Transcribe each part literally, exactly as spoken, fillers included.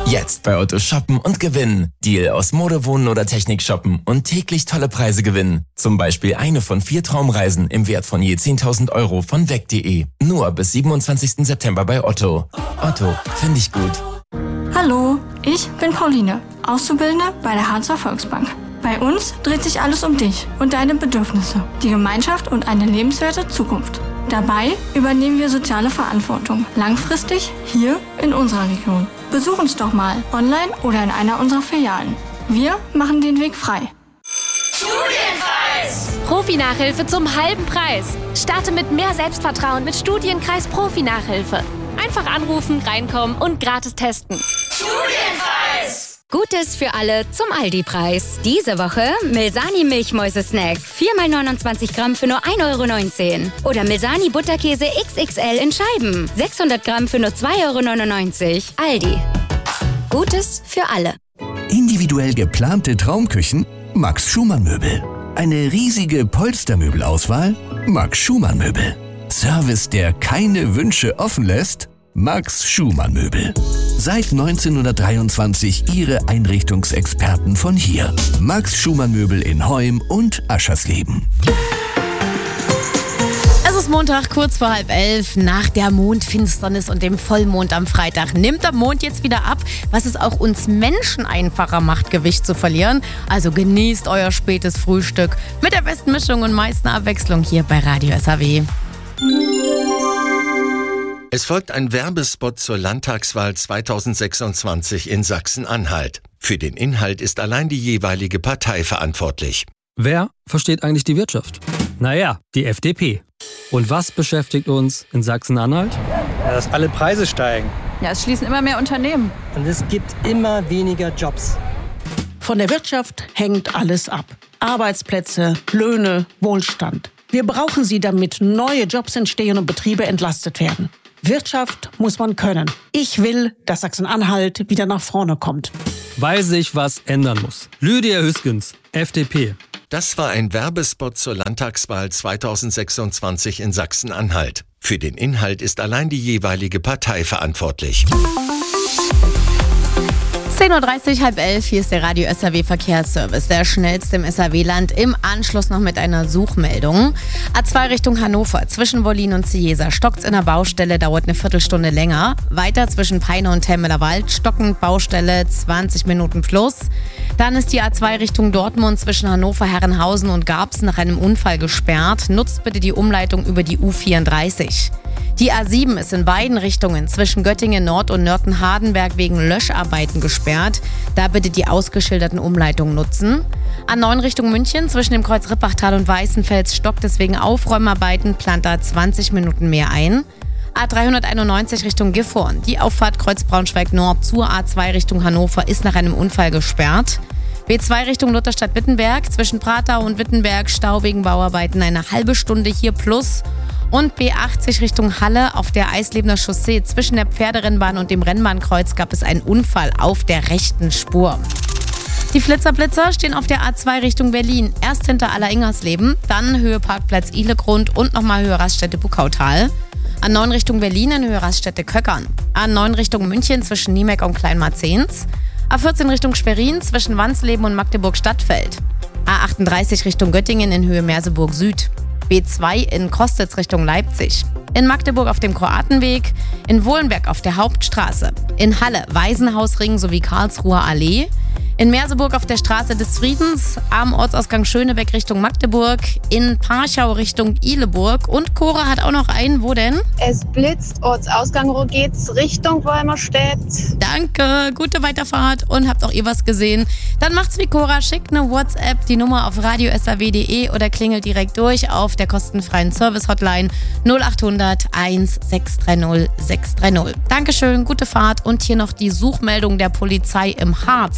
Jetzt bei Otto shoppen und gewinnen. Deal aus Mode, Wohnen oder Technik shoppen und täglich tolle Preise gewinnen. Zum Beispiel eine von vier Traumreisen im Wert von je zehntausend Euro von weg punkt de. Nur bis siebenundzwanzigsten September bei Otto. Otto, finde ich gut. Hallo, ich bin Pauline, Auszubildende bei der Harzer Volksbank. Bei uns dreht sich alles um dich und deine Bedürfnisse, die Gemeinschaft und eine lebenswerte Zukunft. Dabei übernehmen wir soziale Verantwortung, langfristig hier in unserer Region. Besuch uns doch mal, online oder in einer unserer Filialen. Wir machen den Weg frei. Studienkreis! Profi-Nachhilfe zum halben Preis. Starte mit mehr Selbstvertrauen mit Studienkreis Profi-Nachhilfe. Einfach anrufen, reinkommen und gratis testen. Studienkreis! Gutes für alle zum Aldi-Preis. Diese Woche Milsani Milchmäuse-Snack. vier mal neunundzwanzig Gramm für nur ein Euro neunzehn. Oder Milsani Butterkäse X X L in Scheiben. sechshundert Gramm für nur zwei Euro neunundneunzig. Aldi. Gutes für alle. Individuell geplante Traumküchen? Max Schumann Möbel. Eine riesige Polstermöbelauswahl? Max Schumann Möbel. Service, der keine Wünsche offen lässt? Max Schumann Möbel. Seit neunzehnhundertdreiundzwanzig Ihre Einrichtungsexperten von hier. Max Schumann Möbel in Heum und Aschersleben. Es ist Montag, kurz vor halb elf. Nach der Mondfinsternis und dem Vollmond am Freitag nimmt der Mond jetzt wieder ab, was es auch uns Menschen einfacher macht, Gewicht zu verlieren. Also genießt euer spätes Frühstück mit der besten Mischung und meisten Abwechslung hier bei Radio S H W. Es folgt ein Werbespot zur Landtagswahl zweitausendsechsundzwanzig in Sachsen-Anhalt. Für den Inhalt ist allein die jeweilige Partei verantwortlich. Wer versteht eigentlich die Wirtschaft? Naja, die F D P. Und was beschäftigt uns in Sachsen-Anhalt? Ja, dass alle Preise steigen. Ja, es schließen immer mehr Unternehmen. Und es gibt immer weniger Jobs. Von der Wirtschaft hängt alles ab. Arbeitsplätze, Löhne, Wohlstand. Wir brauchen sie, damit neue Jobs entstehen und Betriebe entlastet werden. Wirtschaft muss man können. Ich will, dass Sachsen-Anhalt wieder nach vorne kommt. Weil sich was ändern muss. Lydia Hüskens, F D P. Das war ein Werbespot zur Landtagswahl zweitausendsechsundzwanzig in Sachsen-Anhalt. Für den Inhalt ist allein die jeweilige Partei verantwortlich. zehn Uhr dreißig, halb elf, hier ist der Radio S H W Verkehrsservice, der schnellste im S H W-Land, im Anschluss noch mit einer Suchmeldung. A zwei Richtung Hannover, zwischen Wollin und Ciesa, stockt's in der Baustelle, dauert eine Viertelstunde länger. Weiter zwischen Peine und Temmeler Wald, stockend Baustelle, zwanzig Minuten plus. Dann ist die A zwei Richtung Dortmund zwischen Hannover, Herrenhausen und Garbsen nach einem Unfall gesperrt. Nutzt bitte die Umleitung über die U vierunddreißig. Die A sieben ist in beiden Richtungen zwischen Göttingen Nord und Nörten-Hardenberg wegen Löscharbeiten gesperrt. Da bitte die ausgeschilderten Umleitungen nutzen. A neun Richtung München zwischen dem Kreuz Rippachtal und Weißenfels stockt es wegen Aufräumarbeiten, plant da zwanzig Minuten mehr ein. A dreihunderteinundneunzig Richtung Gifhorn. Die Auffahrt Kreuz Braunschweig Nord zur A zwei Richtung Hannover ist nach einem Unfall gesperrt. B zwei Richtung Lutherstadt-Wittenberg, zwischen Pratau und Wittenberg Stau wegen Bauarbeiten eine halbe Stunde hier plus. Und B achtzig Richtung Halle auf der Eislebener Chaussee zwischen der Pferderennbahn und dem Rennbahnkreuz gab es einen Unfall auf der rechten Spur. Die Flitzerblitzer stehen auf der A zwei Richtung Berlin, erst hinter Aller-Ingersleben, dann Höhe Parkplatz Ihlegrund und nochmal Höhe Raststätte Buckautal. A neun Richtung Berlin in Höhe Raststätte Köckern. A neun Richtung München zwischen Niemeck und Kleinmarzens. A vierzehn Richtung Schwerin zwischen Wansleben und Magdeburg-Stadtfeld. A achtunddreißig Richtung Göttingen in Höhe Merseburg Süd. B zwei in Kostitz Richtung Leipzig. In Magdeburg auf dem Kroatenweg. In Wohlenberg auf der Hauptstraße. In Halle Waisenhausring sowie Karlsruher Allee. In Merseburg auf der Straße des Friedens, am Ortsausgang Schönebeck Richtung Magdeburg, in Parchau Richtung Ihleburg und Cora hat auch noch einen, wo denn? Es blitzt, Ortsausgang geht's Richtung Wolmerstedt. Danke, gute Weiterfahrt und habt auch ihr was gesehen? Dann macht's wie Cora, schickt eine WhatsApp, die Nummer auf radio s h w punkt de oder klingelt direkt durch auf der kostenfreien Service-Hotline null achthundert eins sechs drei null sechs drei null. Dankeschön, gute Fahrt und hier noch die Suchmeldung der Polizei im Harz.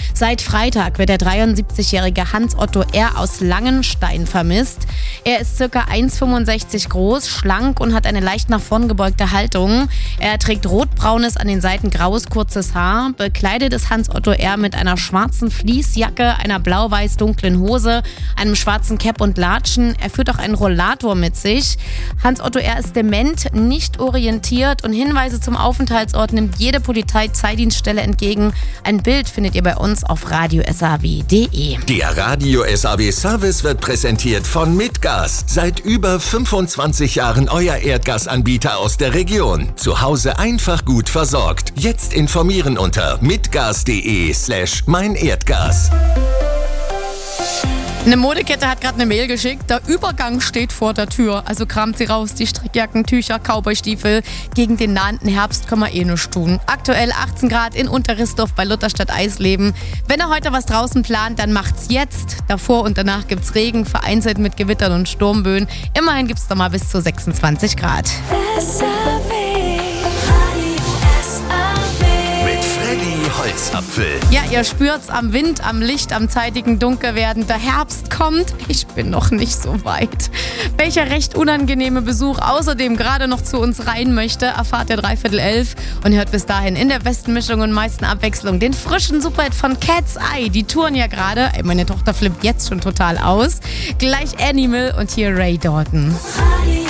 Seit Freitag wird der dreiundsiebzigjährige Hans-Otto R. aus Langenstein vermisst. Er ist ca. eins Komma fünfundsechzig groß, schlank und hat eine leicht nach vorn gebeugte Haltung. Er trägt rotbraunes, an den Seiten graues, kurzes Haar. Bekleidet ist Hans-Otto R. mit einer schwarzen Fleecejacke, einer blau-weiß-dunklen Hose, einem schwarzen Cap und Latschen. Er führt auch einen Rollator mit sich. Hans-Otto R. ist dement, nicht orientiert und Hinweise zum Aufenthaltsort nimmt jede Polizeidienststelle entgegen. Ein Bild findet ihr bei uns auf radio s a w punkt d e. Der Radio S A W Service wird präsentiert von Mitgas. Seit über fünfundzwanzig Jahren euer Erdgasanbieter aus der Region. Zu Hause einfach gut versorgt. Jetzt informieren unter mitgas.de slash mein Erdgas. Eine Modekette hat gerade eine Mail geschickt, der Übergang steht vor der Tür. Also kramt sie raus, die Strickjacken, Tücher, Cowboystiefel. Gegen den nahenden Herbst kann man eh nichts tun. Aktuell achtzehn Grad in Unterrissdorf bei Lutherstadt Eisleben. Wenn ihr heute was draußen plant, dann macht's jetzt. Davor und danach gibt's Regen, vereinzelt mit Gewittern und Sturmböen. Immerhin gibt's noch mal bis zu sechsundzwanzig Grad. Holzapfel. Ja, ihr spürt's am Wind, am Licht, am zeitigen Dunkelwerden. Der Herbst kommt. Ich bin noch nicht so weit. Welcher recht unangenehme Besuch außerdem gerade noch zu uns rein möchte, erfahrt ihr dreiviertel elf und hört bis dahin in der besten Mischung und meisten Abwechslung den frischen Superhit von Cat's Eye. Die touren ja gerade. Meine Tochter flippt jetzt schon total aus. Gleich Animal und hier Ray Dalton.